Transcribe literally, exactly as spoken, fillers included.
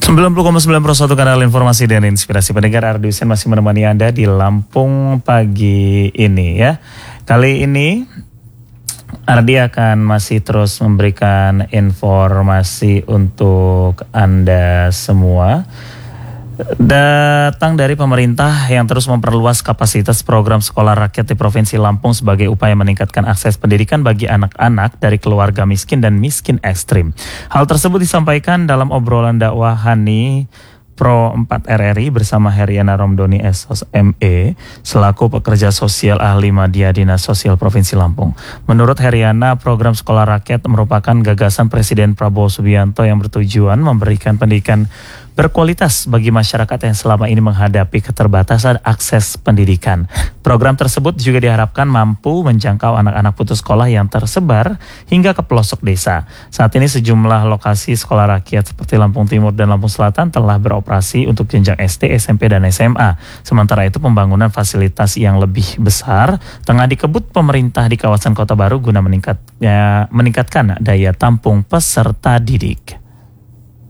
sembilan puluh koma sembilan Pro satu kanal informasi dan inspirasi pendengar. Ardi Hussein masih menemani Anda di Lampung pagi ini ya. Kali ini Ardi akan masih terus memberikan informasi untuk Anda semua. Datang dari pemerintah yang terus memperluas kapasitas program sekolah rakyat di Provinsi Lampung sebagai upaya meningkatkan akses pendidikan bagi anak-anak dari keluarga miskin dan miskin ekstrim. Hal tersebut disampaikan dalam obrolan dakwah Hani Pro empat R R I bersama Heriana Romdoni S O S M E selaku pekerja sosial ahli Madya Dinas Sosial Provinsi Lampung. Menurut Heriana, program sekolah rakyat merupakan gagasan Presiden Prabowo Subianto yang bertujuan memberikan pendidikan berkualitas bagi masyarakat yang selama ini menghadapi keterbatasan akses pendidikan. Program tersebut juga diharapkan mampu menjangkau anak-anak putus sekolah yang tersebar hingga ke pelosok desa. Saat ini sejumlah lokasi sekolah rakyat seperti Lampung Timur dan Lampung Selatan telah beroperasi untuk jenjang S D, S M P, dan S M A. Sementara itu pembangunan fasilitas yang lebih besar tengah dikebut pemerintah di kawasan Kota Baru guna meningkatnya, meningkatkan daya tampung peserta didik.